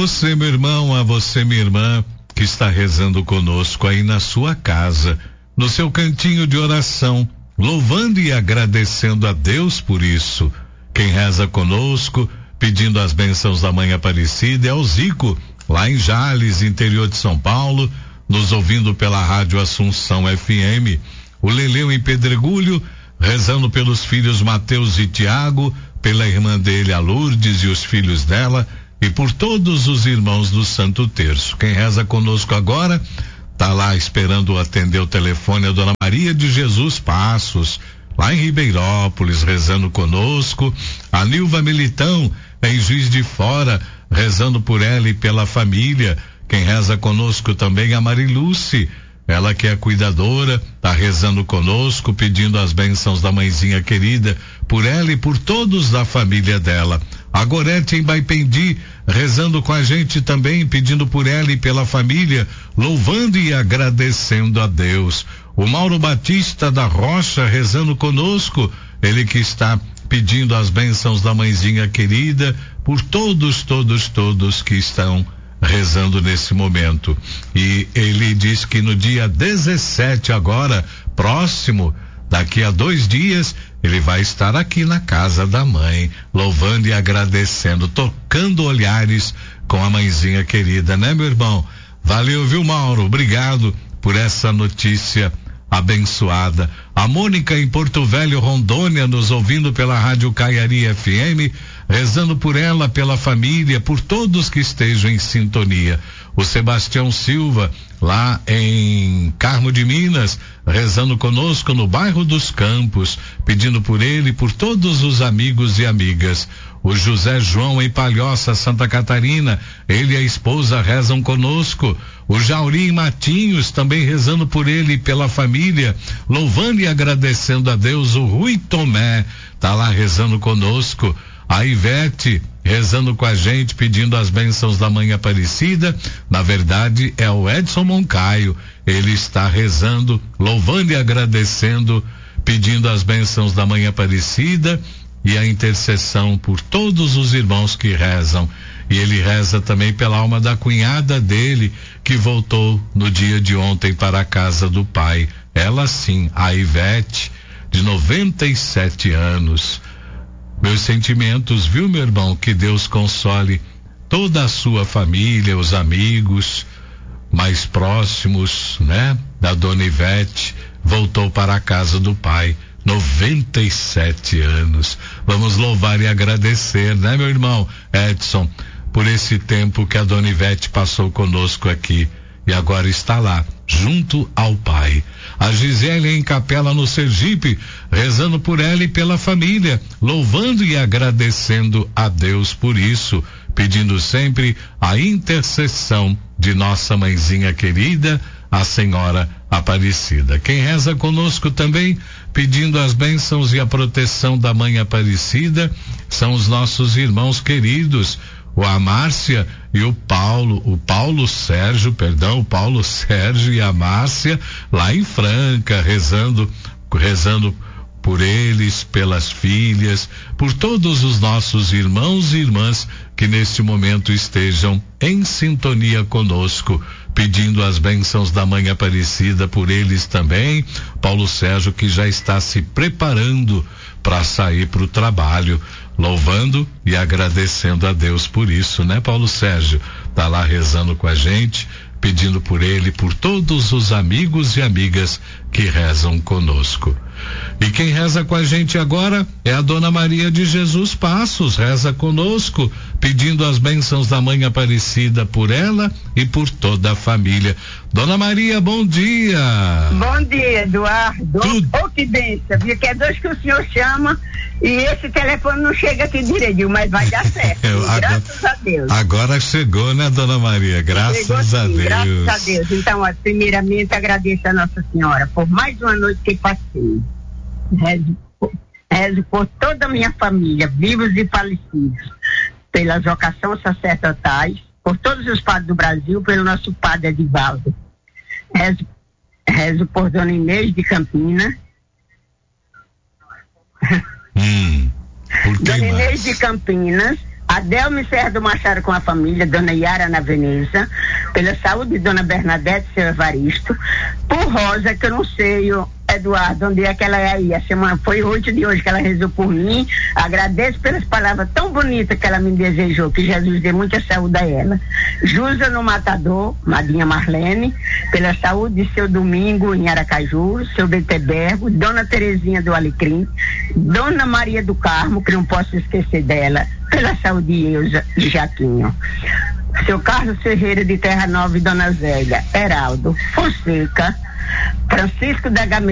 você, meu irmão, a você, minha irmã, que está rezando conosco aí na sua casa, no seu cantinho de oração, louvando e agradecendo a Deus por isso. Quem reza conosco, pedindo as bênçãos da Mãe Aparecida, é o Zico, lá em Jales, interior de São Paulo, nos ouvindo pela Rádio Assunção FM. O Leleu em Pedregulho, rezando pelos filhos Mateus e Tiago, pela irmã dele, a Lourdes, e os filhos dela, e por todos os irmãos do Santo Terço. Quem reza conosco agora, tá lá esperando atender o telefone, a Dona Maria de Jesus Passos, lá em Ribeirópolis, rezando conosco. A Nilva Militão, em Juiz de Fora, rezando por ela e pela família. Quem reza conosco também é a Mariluce, ela que é cuidadora, tá rezando conosco, pedindo as bênçãos da mãezinha querida, por ela e por todos da família dela. A Gorete em Baipendi, rezando com a gente também, pedindo por ela e pela família, louvando e agradecendo a Deus. O Mauro Batista da Rocha, rezando conosco, ele que está pedindo as bênçãos da mãezinha querida, por todos que estão rezando nesse momento. E ele diz que no dia 17 agora, próximo, daqui a 2 dias, ele vai estar aqui na casa da mãe, louvando e agradecendo, tocando olhares com a mãezinha querida, né, meu irmão? Valeu, viu, Mauro? Obrigado por essa notícia abençoada. A Mônica em Porto Velho, Rondônia, nos ouvindo pela Rádio Caiari FM, rezando por ela, pela família, por todos que estejam em sintonia. O Sebastião Silva, lá em Carmo de Minas, rezando conosco no bairro dos Campos, pedindo por ele e por todos os amigos e amigas. O José João em Palhoça, Santa Catarina, ele e a esposa rezam conosco. O Jauri em Matinhos, também rezando por ele e pela família, louvando e agradecendo a Deus. O Rui Tomé tá lá rezando conosco. A Ivete rezando com a gente, pedindo as bênçãos da Mãe Aparecida. Na verdade é o Edson Moncaio, ele está rezando, louvando e agradecendo, pedindo as bênçãos da Mãe Aparecida e a intercessão por todos os irmãos que rezam. E ele reza também pela alma da cunhada dele, que voltou no dia de ontem para a casa do pai. Ela sim, a Ivete, de 97 anos. Meus sentimentos, viu, meu irmão? Que Deus console toda a sua família, os amigos mais próximos, né? Da dona Ivete, voltou para a casa do pai, 97 anos. Vamos louvar e agradecer, né, meu irmão Edson, por esse tempo que a dona Ivete passou conosco aqui e agora está lá, junto ao pai. A Gisele em Capela, no Sergipe, rezando por ela e pela família, louvando e agradecendo a Deus por isso, pedindo sempre a intercessão de nossa mãezinha querida, a Senhora Aparecida. Quem reza conosco também, pedindo as bênçãos e a proteção da Mãe Aparecida, são os nossos irmãos queridos, a Márcia e o Paulo Sérgio e a Márcia, lá em Franca, rezando por eles, pelas filhas, por todos os nossos irmãos e irmãs que neste momento estejam em sintonia conosco, pedindo as bênçãos da Mãe Aparecida por eles também. Paulo Sérgio, que já está se preparando para sair para o trabalho, louvando e agradecendo a Deus por isso, né, Paulo Sérgio? Tá lá rezando com a gente, pedindo por ele, por todos os amigos e amigas que rezam conosco. E quem reza com a gente agora é a Dona Maria de Jesus Passos, reza conosco, pedindo as bênçãos da Mãe Aparecida por ela e por toda a família. Dona Maria, bom dia. Bom dia, Eduardo. Oh, que bênção, viu? Que é dois que o senhor chama e esse telefone não chega aqui direitinho, mas vai dar certo. Graças a Deus. Agora chegou, né, Dona Maria? Graças a Deus. Graças a Deus. Então, primeiramente agradeço a Nossa Senhora por mais uma noite que passei. Rezo por toda a minha família, vivos e falecidos, pelas vocações sacerdotais, por todos os padres do Brasil, pelo nosso padre Edivaldo. Rezo por Dona Inês de Campinas. Dona Inês de Campinas, Adelme Serra do Machado com a família, Dona Yara na Veneza, pela saúde de Dona Bernadette e seu Evaristo, por Rosa, que eu não sei, Eduardo, onde é que ela é aí? A semana foi 8 de hoje que ela rezou por mim. Agradeço pelas palavras tão bonitas que ela me desejou, que Jesus dê muita saúde a ela. Jusa no Matador, Madinha Marlene, pela saúde de seu Domingo em Aracaju, seu Betebergo, Dona Terezinha do Alecrim, Dona Maria do Carmo, que não posso esquecer dela, pela saúde de Eusa e Jaquinho. Seu Carlos Ferreira de Terra Nova e Dona Zélia, Heraldo, Fonseca, Francisco da Game